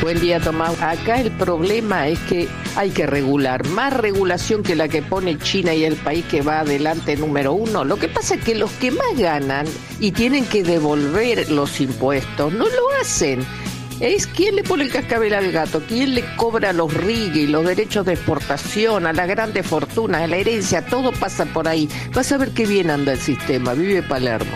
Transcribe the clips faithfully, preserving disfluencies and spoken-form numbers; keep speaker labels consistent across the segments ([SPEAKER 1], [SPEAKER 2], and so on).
[SPEAKER 1] Buen día, Tomás. Acá el problema es que hay que regular. Más regulación que la que pone China y el país que va adelante número uno. Lo que pasa es que los que más ganan y tienen que devolver los impuestos no lo hacen. Es quién le pone el cascabel al gato, quién le cobra los R I G y los derechos de exportación, a las grandes fortunas, a la herencia, todo pasa por ahí. Vas a ver qué bien anda el sistema. Vive Palermo.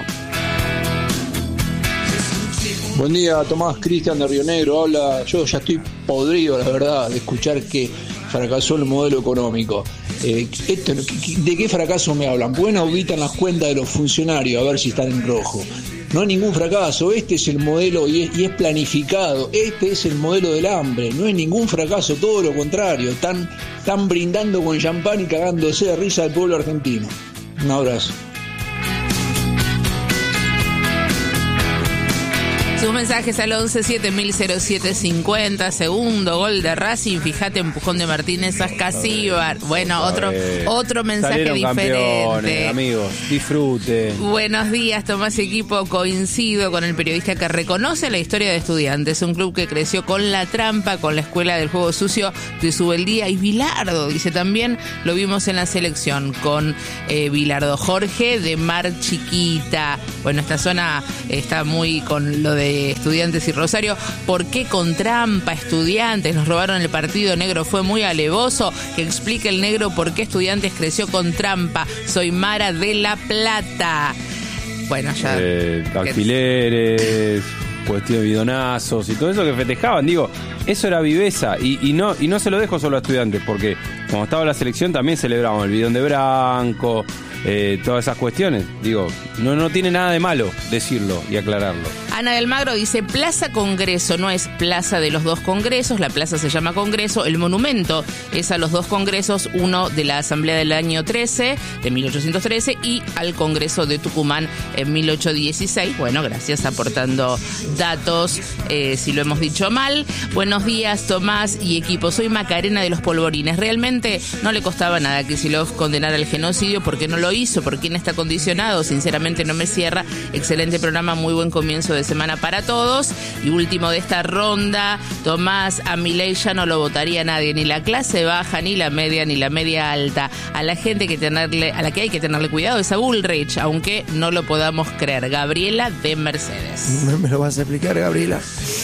[SPEAKER 2] Buen día, Tomás. Cristian de Río Negro habla. Yo ya estoy podrido, la verdad, de escuchar que fracasó el modelo económico. Eh, esto, ¿De qué fracaso me hablan? Bueno, auditan las cuentas de los funcionarios a ver si están en rojo. No hay ningún fracaso, este es el modelo y es, y es planificado, este es el modelo del hambre, no es ningún fracaso, todo lo contrario, están, están brindando con champán y cagándose de risa al pueblo argentino. Un abrazo.
[SPEAKER 3] Sus mensajes al once siete mil cero siete cincuenta, segundo gol de Racing, fíjate, empujón de Martínez a Ascasíbar. Bueno, otro otro mensaje
[SPEAKER 4] Salieron
[SPEAKER 3] diferente.
[SPEAKER 4] Campeones, amigos, disfruten.
[SPEAKER 3] Buenos días, Tomás y equipo. Coincido con el periodista que reconoce la historia de Estudiantes, un club que creció con la trampa, con la escuela del juego sucio de Subeldía y Bilardo. Dice también, lo vimos en la selección con eh, Bilardo. Jorge de Mar Chiquita. Bueno, esta zona está muy con lo de Estudiantes y Rosario. ¿Por qué con trampa Estudiantes? Nos robaron el partido, negro fue muy alevoso. Que explique el negro por qué Estudiantes creció con trampa. Soy Mara de La Plata. Bueno, ya...
[SPEAKER 4] Eh, alfileres, cuestión de bidonazos y todo eso que festejaban. Digo, eso era viveza. Y, y, no, y no se lo dejo solo a Estudiantes, porque como estaba la selección también celebramos el bidón de Branco, eh, todas esas cuestiones. Digo, no, no tiene nada de malo decirlo y aclararlo.
[SPEAKER 3] Ana del Magro dice, Plaza Congreso, no es Plaza de los Dos Congresos, la plaza se llama Congreso, el monumento es a los dos congresos, uno de la Asamblea del año trece, de mil ochocientos trece, y al Congreso de Tucumán en mil ochocientos dieciséis. Bueno, gracias, aportando datos, eh, si lo hemos dicho mal. Buenos días, Tomás y equipo, soy Macarena de los Polvorines. Realmente no le costaba nada que Kicillof condenara el genocidio, porque no lo hizo, por quién está condicionado, sinceramente no me cierra. Excelente programa, muy buen comienzo de semana para todos. Y último de esta ronda, Tomás, a Milei ya no lo votaría nadie, ni la clase baja, ni la media, ni la media alta. A la gente que tenerle, a la que hay que tenerle cuidado es a Bullrich, aunque no lo podamos creer. Gabriela de Mercedes.
[SPEAKER 5] ¿Me, me lo vas a explicar, Gabriela?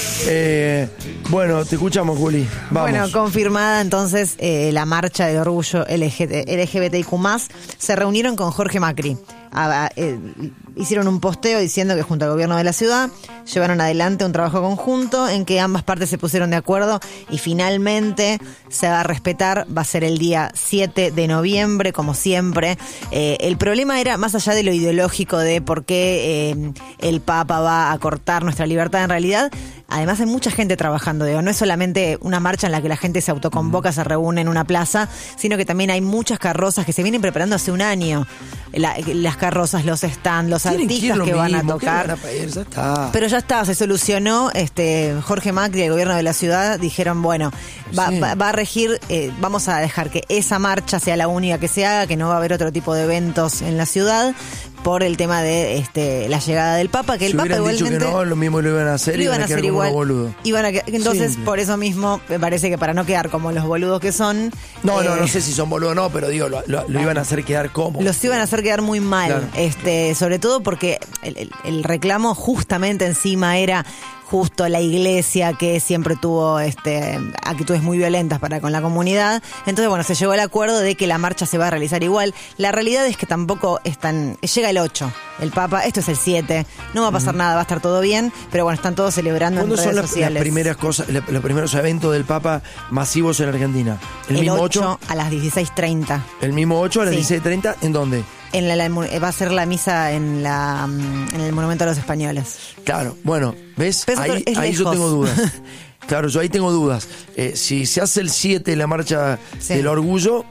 [SPEAKER 5] Eh, bueno, te escuchamos, Juli. Vamos.
[SPEAKER 6] Bueno, confirmada entonces eh, la marcha de orgullo L G B T I Q más, se reunieron con Jorge Macri. A, a, eh, hicieron un posteo diciendo que junto al gobierno de la ciudad llevaron adelante un trabajo conjunto en que ambas partes se pusieron de acuerdo y finalmente se va a respetar. Va a ser el día siete de noviembre, como siempre. Eh, el problema era, más allá de lo ideológico de por qué eh, el Papa va a cortar nuestra libertad, en realidad, además hay mucha gente trabajando. Digo, no es solamente una marcha en la que la gente se autoconvoca, se reúne en una plaza, sino que también hay muchas carrozas que se vienen preparando hace un año. La, las carrozas, los stands, los artistas que, que van a tocar. Van a ya está. Pero ya está, se solucionó. Este Jorge Macri y el gobierno de la ciudad dijeron, bueno, va, sí. va, va a regir, eh, vamos a dejar que esa marcha sea la única que se haga, que no va a haber otro tipo de eventos en la ciudad, por el tema de este la llegada del Papa, que el
[SPEAKER 5] si
[SPEAKER 6] Papa
[SPEAKER 5] igualmente
[SPEAKER 6] dicho que
[SPEAKER 5] no, lo mismo lo iban a hacer,
[SPEAKER 6] lo iban a hacer igual,
[SPEAKER 5] boludo.
[SPEAKER 6] Iban a entonces Simple. Por eso mismo me parece que para no quedar como los boludos que son,
[SPEAKER 5] no,
[SPEAKER 6] eh,
[SPEAKER 5] no, no sé si son boludos o no, pero digo, lo, lo, lo iban a hacer quedar como.
[SPEAKER 6] Los iban a hacer quedar muy mal, claro. este, sobre todo porque el, el, el reclamo justamente encima era justo la iglesia, que siempre tuvo este actitudes muy violentas para con la comunidad. Entonces, bueno, se llegó al acuerdo de que la marcha se va a realizar igual. La realidad es que tampoco están, llega el ocho, el Papa, esto es el siete, no va a pasar mm. nada, va a estar todo bien, pero bueno, están todos celebrando en redes
[SPEAKER 5] son las,
[SPEAKER 6] sociales.
[SPEAKER 5] las primeras cosas, los primeros eventos del Papa masivos en Argentina?
[SPEAKER 6] El, el mismo ocho a las dieciséis treinta.
[SPEAKER 5] El mismo ocho a las sí. dieciséis treinta, ¿en dónde?
[SPEAKER 6] En la, la, va a ser la misa en la en el Monumento a los Españoles.
[SPEAKER 5] Claro, bueno, ¿ves? Pero ahí ahí yo tengo dudas. Claro, yo ahí tengo dudas. Eh, si se hace el siete, la marcha sí. del orgullo,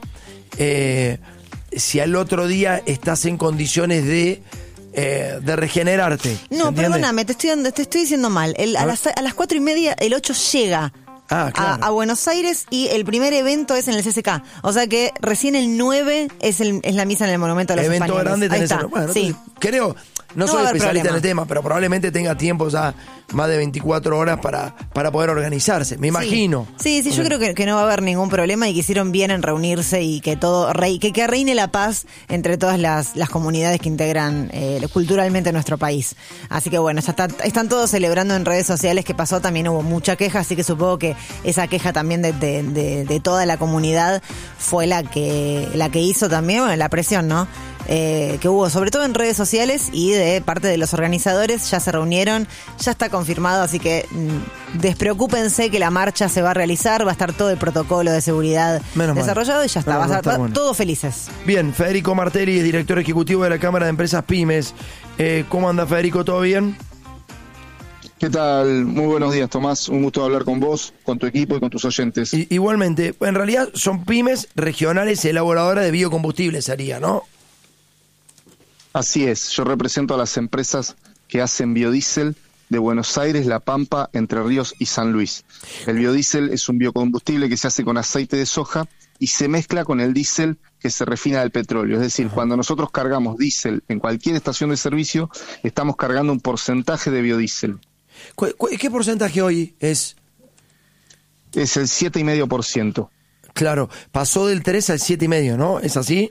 [SPEAKER 5] eh, si al otro día estás en condiciones de eh, de regenerarte.
[SPEAKER 6] No, perdóname, te estoy, te estoy diciendo mal. El, a, las, a las cuatro y media el ocho llega. Ah, claro. a, a Buenos Aires y el primer evento es en el C C K. O sea que recién el nueve es, el, es la misa en el Monumento a los
[SPEAKER 5] Evento
[SPEAKER 6] Españoles.
[SPEAKER 5] Grande tenés
[SPEAKER 6] Ahí está.
[SPEAKER 5] Bueno,
[SPEAKER 6] sí.
[SPEAKER 5] Creo, No, no soy especialista en el tema, pero probablemente tenga tiempo ya más de veinticuatro horas para, para poder organizarse, me imagino.
[SPEAKER 6] Sí, sí, sí, yo creo que, que no va a haber ningún problema y que hicieron bien en reunirse y que todo rey, que, que reine la paz entre todas las, las comunidades que integran eh, culturalmente nuestro país. Así que bueno, ya está, están todos celebrando en redes sociales que pasó, también hubo mucha queja, así que supongo que esa queja también de, de, de, de toda la comunidad fue la que, la que hizo también, bueno, la presión, ¿no? Eh, que hubo, sobre todo en redes sociales y de parte de los organizadores. Ya se reunieron, ya está confirmado, así que mmm, despreocúpense que la marcha se va a realizar, va a estar todo el protocolo de seguridad Menos desarrollado mal. Y ya está, va a estar bueno. Todos felices.
[SPEAKER 5] Bien, Federico Martelli es director ejecutivo de la Cámara de Empresas Pymes. Eh, ¿Cómo anda, Federico? ¿Todo bien?
[SPEAKER 7] ¿Qué tal? Muy buenos días, Tomás. Un gusto hablar con vos, con tu equipo y con tus oyentes.
[SPEAKER 5] Y, igualmente, en realidad son pymes regionales elaboradoras de biocombustibles, sería, ¿no?
[SPEAKER 7] Así es, yo represento a las empresas que hacen biodiesel de Buenos Aires, La Pampa, Entre Ríos y San Luis. El biodiesel es un biocombustible que se hace con aceite de soja y se mezcla con el diésel que se refina del petróleo. Es decir, Ajá. cuando nosotros cargamos diésel en cualquier estación de servicio, estamos cargando un porcentaje de biodiesel.
[SPEAKER 5] ¿Qué porcentaje hoy es?
[SPEAKER 7] Es el siete coma cinco por ciento.
[SPEAKER 5] Claro, pasó del tres al siete coma cinco, ¿no? ¿Es así?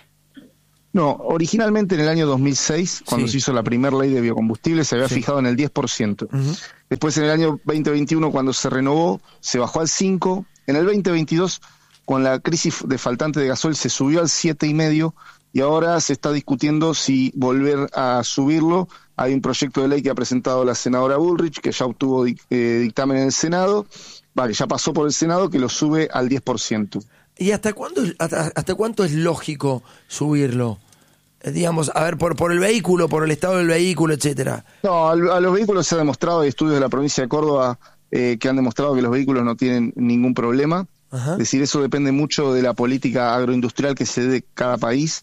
[SPEAKER 7] No, originalmente en el año dos mil seis, cuando sí. se hizo la primera ley de biocombustibles, se había sí. fijado en el diez por ciento. Uh-huh. Después en el año veinte veintiuno, cuando se renovó, se bajó al cinco por ciento. En el veinte veintidós, con la crisis de faltante de gasoil, se subió al siete coma cinco por ciento y ahora se está discutiendo si volver a subirlo. Hay un proyecto de ley que ha presentado la senadora Bullrich, que ya obtuvo eh, dictamen en el Senado, vale, ya pasó por el Senado, que lo sube al diez por ciento.
[SPEAKER 5] ¿Y hasta cuándo, hasta, hasta cuánto es lógico subirlo? Digamos, a ver, por por el vehículo, por el estado del vehículo, etcétera.
[SPEAKER 7] No, a, a los vehículos se ha demostrado, hay estudios de la provincia de Córdoba eh, que han demostrado que los vehículos no tienen ningún problema. Ajá. Es decir, eso depende mucho de la política agroindustrial que se dé de cada país,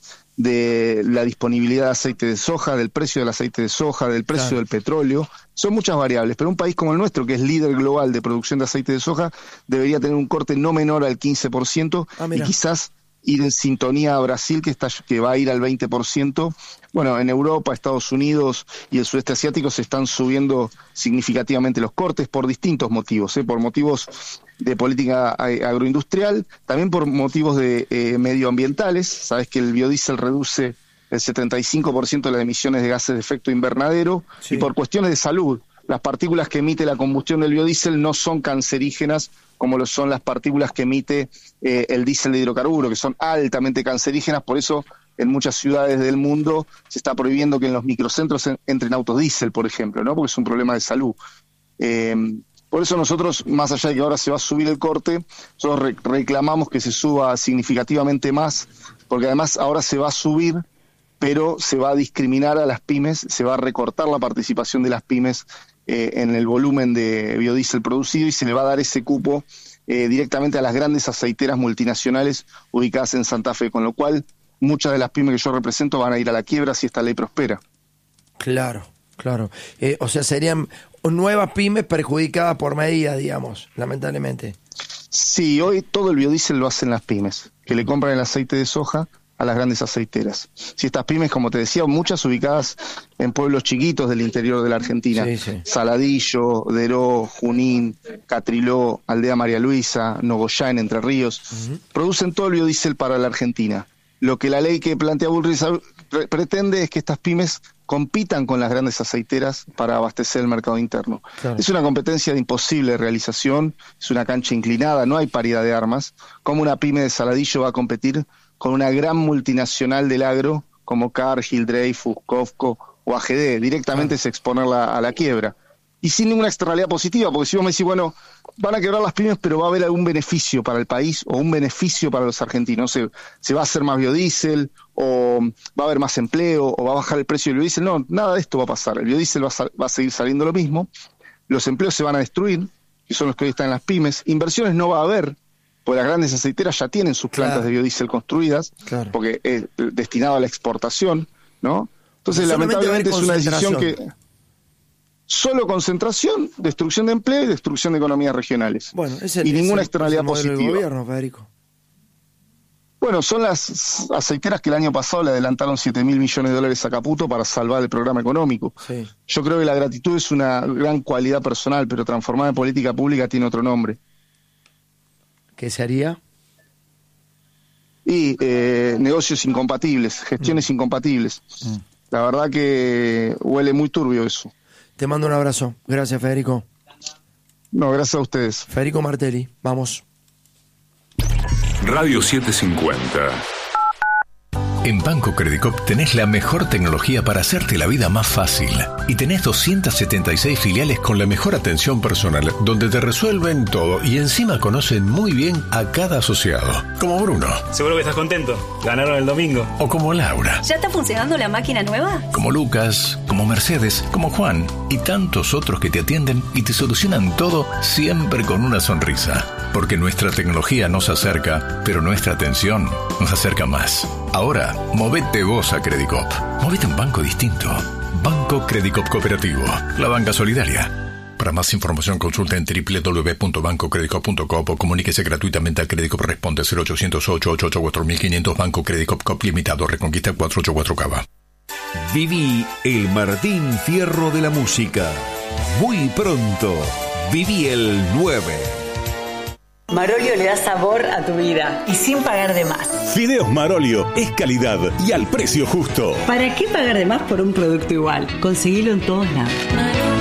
[SPEAKER 7] de la disponibilidad de aceite de soja, del precio del aceite de soja, del precio claro. del petróleo. Son muchas variables, pero un país como el nuestro, que es líder global de producción de aceite de soja, debería tener un corte no menor al quince por ciento ah, y quizás ir en sintonía a Brasil, que está que va a ir al veinte por ciento. Bueno, en Europa, Estados Unidos y el sudeste asiático se están subiendo significativamente los cortes por distintos motivos, ¿eh? Por motivos de política agroindustrial, también por motivos de eh, medioambientales. Sabes que el biodiesel reduce el setenta y cinco por ciento de las emisiones de gases de efecto invernadero sí. y por cuestiones de salud. Las partículas que emite la combustión del biodiesel no son cancerígenas como lo son las partículas que emite eh, el diésel de hidrocarburo, que son altamente cancerígenas. Por eso en muchas ciudades del mundo se está prohibiendo que en los microcentros en, entren autos diésel, por ejemplo, ¿no? Porque es un problema de salud. Eh, por eso nosotros, más allá de que ahora se va a subir el corte, nosotros re- reclamamos que se suba significativamente más, porque además ahora se va a subir, pero se va a discriminar a las pymes, se va a recortar la participación de las pymes eh, en el volumen de biodiesel producido y se le va a dar ese cupo eh, directamente a las grandes aceiteras multinacionales ubicadas en Santa Fe, con lo cual muchas de las pymes que yo represento van a ir a la quiebra si esta ley prospera.
[SPEAKER 5] Claro, claro. Eh, o sea, serían nuevas pymes perjudicadas por medida, digamos, lamentablemente.
[SPEAKER 7] Sí, hoy todo el biodiesel lo hacen las pymes, que le compran el aceite de soja a las grandes aceiteras. Si estas pymes, como te decía, muchas ubicadas en pueblos chiquitos del interior de la Argentina, sí, sí. Saladillo, Deró, Junín, Catriló, Aldea María Luisa, Nogoyá en Entre Ríos, uh-huh. producen todo el biodiesel para la Argentina. Lo que la ley que plantea Bullrich pretende es que estas pymes compitan con las grandes aceiteras para abastecer el mercado interno. Claro. Es una competencia de imposible realización, es una cancha inclinada, no hay paridad de armas. ¿Cómo una pyme de Saladillo va a competir con una gran multinacional del agro como Cargill, Dreyfus, Cofco o A G D? Directamente es exponerla a la quiebra. Y sin ninguna externalidad positiva, porque si vos me decís, bueno, van a quebrar las pymes, pero va a haber algún beneficio para el país o un beneficio para los argentinos. Se, se va a hacer más biodiesel, o va a haber más empleo, o va a bajar el precio del biodiesel. No, nada de esto va a pasar. El biodiesel va a, va a seguir saliendo lo mismo. Los empleos se van a destruir, que son los que hoy están en las pymes. Inversiones no va a haber, porque las grandes aceiteras ya tienen sus plantas claro. de biodiesel construidas, claro. porque es destinado a la exportación, ¿no? Entonces, lamentablemente es una decisión que... Solo concentración, destrucción de empleo y destrucción de economías regionales.
[SPEAKER 5] Bueno, es el,
[SPEAKER 7] y ninguna
[SPEAKER 5] es el,
[SPEAKER 7] externalidad
[SPEAKER 5] es el modelo
[SPEAKER 7] positiva.
[SPEAKER 5] Del gobierno, Federico.
[SPEAKER 7] Bueno, son las aceiteras que el año pasado le adelantaron siete mil millones de dólares a Caputo para salvar el programa económico.
[SPEAKER 5] Sí.
[SPEAKER 7] Yo creo que la gratitud es una gran cualidad personal, pero transformada en política pública tiene otro nombre.
[SPEAKER 5] ¿Qué se haría?
[SPEAKER 7] Y eh, negocios incompatibles, gestiones mm. incompatibles. Mm. La verdad que huele muy turbio eso.
[SPEAKER 5] Te mando un abrazo. Gracias, Federico.
[SPEAKER 7] No, gracias a ustedes.
[SPEAKER 5] Federico Martelli, vamos.
[SPEAKER 8] Radio setecientos cincuenta. En Banco Credicop tenés la mejor tecnología para hacerte la vida más fácil. Y tenés doscientas setenta y seis filiales con la mejor atención personal, donde te resuelven todo y encima conocen muy bien a cada asociado. Como Bruno.
[SPEAKER 9] Seguro que estás contento. Ganaron el domingo.
[SPEAKER 8] O como Laura.
[SPEAKER 10] ¿Ya está funcionando la máquina nueva?
[SPEAKER 8] Como Lucas, como Mercedes, como Juan y tantos otros que te atienden y te solucionan todo siempre con una sonrisa. Porque nuestra tecnología nos acerca, pero nuestra atención nos acerca más. Ahora, movete vos a Credicop. Movete a un banco distinto. Banco Credicop Cooperativo. La banca solidaria. Para más información consulta en doble u doble u doble u punto banco credicop punto com o comuníquese gratuitamente a Credicop. Responde cero ochocientos ocho ocho ocho cuatro mil quinientos. Banco Credicop Cop Limitado. Reconquista cuatrocientos ochenta y cuatro Cava.
[SPEAKER 11] Viví el Martín Fierro de la música. Muy pronto. Viví el nueve.
[SPEAKER 12] Marolio le da sabor a tu vida y sin pagar de más.
[SPEAKER 13] Fideos Marolio es calidad y al precio justo.
[SPEAKER 12] ¿Para qué pagar de más por un producto igual? Conseguilo en todos lados.